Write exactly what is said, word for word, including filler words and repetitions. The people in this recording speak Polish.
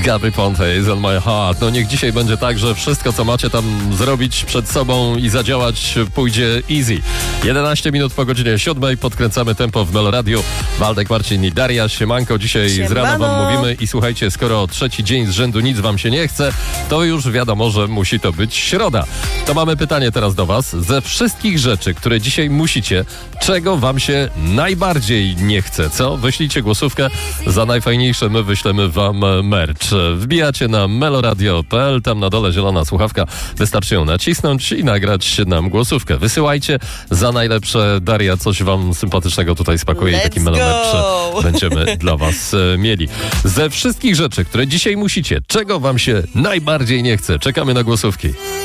Gabry Ponte is on my heart. No niech dzisiaj będzie tak, że wszystko, co macie tam zrobić przed sobą i zadziałać, pójdzie easy. jedenaście minut po godzinie siódmej. Podkręcamy tempo w Meloradiu. Waldek, Marcin i Daria. Siemanko. Dzisiaj Siemano. z rana wam mówimy i słuchajcie, skoro trzeci dzień z rzędu nic wam się nie chce, to już wiadomo, że musi to być środa. To mamy pytanie teraz do was. Ze wszystkich rzeczy, które dzisiaj musicie, czego wam się najbardziej nie chce, co? Wyślijcie głosówkę. Za najfajniejsze my wyślemy wam merch. Wbijacie na meloradio kropka p l, tam na dole zielona słuchawka. Wystarczy ją nacisnąć i nagrać nam głosówkę. Wysyłajcie. Za najlepsze Daria coś wam sympatycznego tutaj spakuje i taki melomerch będziemy dla was e, mieli. Ze wszystkich rzeczy, które dzisiaj musicie, czego wam się najbardziej nie chce, czekamy na głosówki.